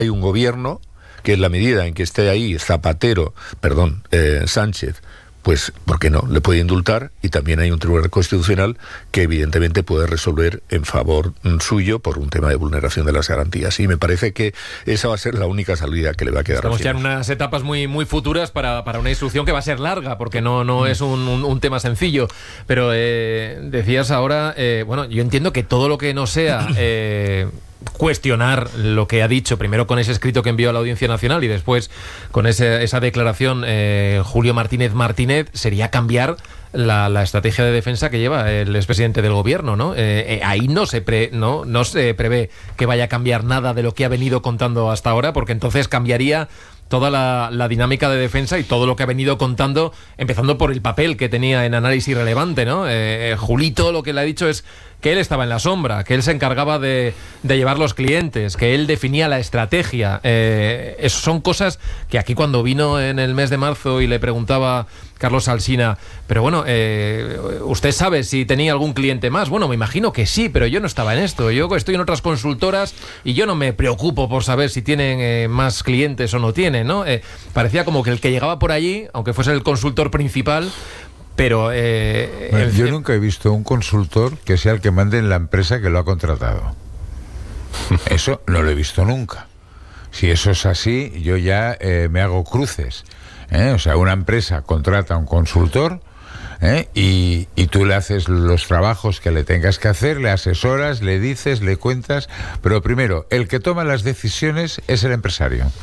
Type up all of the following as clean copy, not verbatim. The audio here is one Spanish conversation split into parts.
hay un gobierno que en la medida en que esté ahí Sánchez, pues, ¿por qué no? Le puede indultar, y también hay un tribunal constitucional que evidentemente puede resolver en favor suyo por un tema de vulneración de las garantías. Y me parece que esa va a ser la única salida que le va a quedar. Estamos ya en unas etapas muy, muy futuras para una instrucción que va a ser larga, porque no es un tema sencillo. Pero decías ahora, bueno, yo entiendo que todo lo que no sea cuestionar lo que ha dicho, primero con ese escrito que envió a la Audiencia Nacional y después con esa declaración Julio Martínez, sería cambiar la estrategia de defensa que lleva el expresidente del gobierno, ¿no? Ahí no se prevé que vaya a cambiar nada de lo que ha venido contando hasta ahora, porque entonces cambiaría toda la dinámica de defensa y todo lo que ha venido contando, empezando por el papel que tenía en Análisis Relevante, ¿no? Julito lo que le ha dicho es que él estaba en la sombra, que él se encargaba de llevar los clientes, que él definía la estrategia. Eso son cosas que aquí, cuando vino en el mes de marzo y le preguntaba Carlos Alsina, pero bueno, ¿usted sabe si tenía algún cliente más? Bueno, me imagino que sí, pero yo no estaba en esto. Yo estoy en otras consultoras y yo no me preocupo por saber si tienen más clientes o no tienen, ¿no? Parecía como que el que llegaba por allí, aunque fuese el consultor principal, pero bueno, yo nunca he visto un consultor que sea el que mande en la empresa que lo ha contratado. Eso no lo he visto nunca. Si eso es así, yo ya me hago cruces. O sea, una empresa contrata a un consultor y tú le haces los trabajos que le tengas que hacer, le asesoras, le dices, le cuentas, pero primero, el que toma las decisiones es el empresario.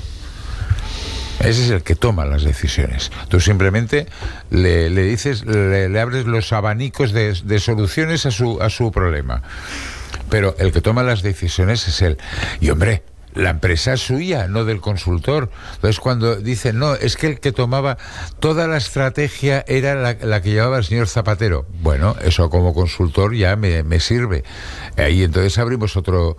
Ese es el que toma las decisiones. Tú simplemente le dices, le abres los abanicos de soluciones a su problema. Pero el que toma las decisiones es él. Y hombre, la empresa es suya, no del consultor. Entonces, cuando dicen, no, es que el que tomaba toda la estrategia era la que llevaba el señor Zapatero. Bueno, eso como consultor ya me sirve. Y entonces abrimos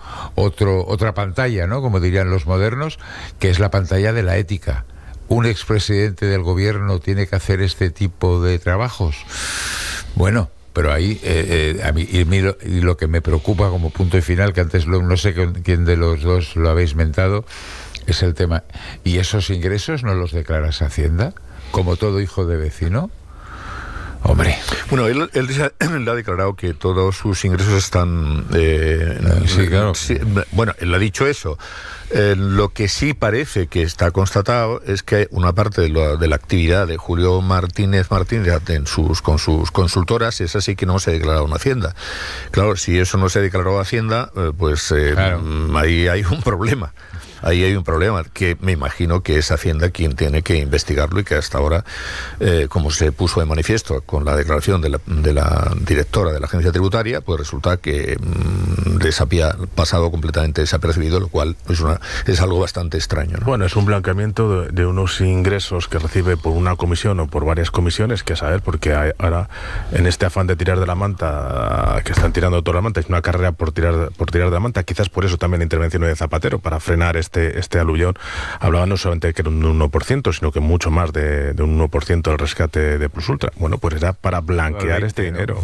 otra pantalla, ¿no? Como dirían los modernos, que es la pantalla de la ética. ¿Un expresidente del gobierno tiene que hacer este tipo de trabajos? Bueno, pero ahí a mí y lo que me preocupa como punto y final, que antes no sé quién de los dos lo habéis mentado, es el tema. ¿Y esos ingresos no los declaras a Hacienda, como todo hijo de vecino? Hombre. Bueno, él ha declarado que todos sus ingresos están... sí, claro. Sí, bueno, él ha dicho eso. Lo que sí parece que está constatado es que una parte de la actividad de Julio Martínez con sus consultoras, esa sí que no se ha declarado en Hacienda. Claro, si eso no se ha declarado en Hacienda, pues claro, ahí hay un problema. Ahí hay un problema que me imagino que es Hacienda quien tiene que investigarlo, y que hasta ahora, como se puso de manifiesto con la declaración de la directora de la agencia tributaria, pues resulta que les había pasado completamente desapercibido, lo cual es algo bastante extraño, ¿no? Bueno, es un blanqueamiento de unos ingresos que recibe por una comisión o por varias comisiones, que a saber, porque ahora en este afán de tirar de la manta, que están tirando toda la manta, es una carrera por tirar de la manta. Quizás por eso también la intervención de Zapatero, para frenar este aluvión. Hablaba no solamente de que era un 1%, sino que mucho más de un 1% del rescate de Plus Ultra. Bueno, pues era para blanquear este dinero,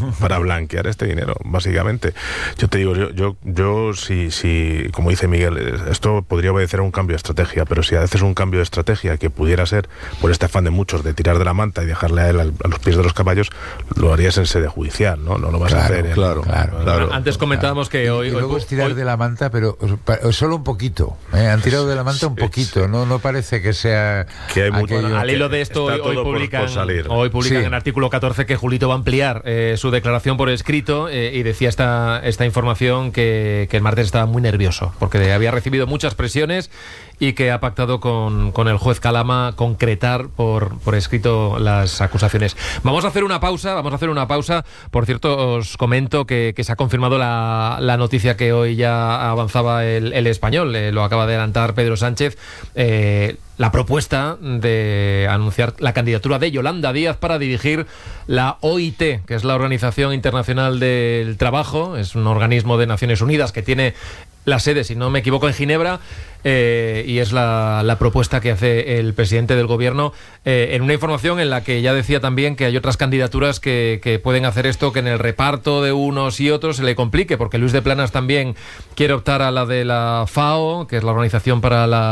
básicamente. Yo te digo, yo si como dice Miguel, esto podría obedecer a un cambio de estrategia, pero si haces un cambio de estrategia que pudiera ser por este afán de muchos de tirar de la manta y dejarle a él a los pies de los caballos, lo harías en sede judicial, ¿no? No lo vas a hacer. Claro. Antes comentábamos que hoy... Y luego es tirar de la manta, pero solo un poquito, Han tirado de la manta un poquito, no parece que sea... Que hay mucho, al hilo de esto, hoy publican en Artículo 14 que Julito va a ampliar su declaración por escrito, y decía esta información que el martes estaba muy nervioso, porque había recibido muchas presiones y que ha pactado con el juez Calama concretar por escrito las acusaciones. Vamos a hacer una pausa. Por cierto, os comento que se ha confirmado la noticia que hoy ya avanzaba el Español, lo acaba de adelantar Pedro Sánchez, la propuesta de anunciar la candidatura de Yolanda Díaz para dirigir la OIT, que es la Organización Internacional del Trabajo. Es un organismo de Naciones Unidas que tiene la sede, si no me equivoco, en Ginebra, y es la propuesta que hace el presidente del gobierno, en una información en la que ya decía también que hay otras candidaturas que pueden hacer esto, que en el reparto de unos y otros se le complique, porque Luis de Planas también quiere optar a la de la FAO, que es la Organización para la